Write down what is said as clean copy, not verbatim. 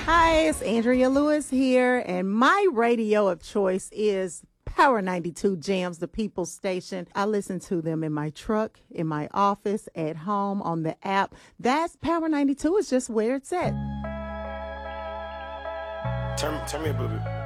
Hi, it's Andrea Lewis here, and my radio of choice is Power 92 Jams, the People's Station. I listen to them in my truck, in my office, at home, on the app. That's Power 92 is just where it's at. Turn me up a little bit.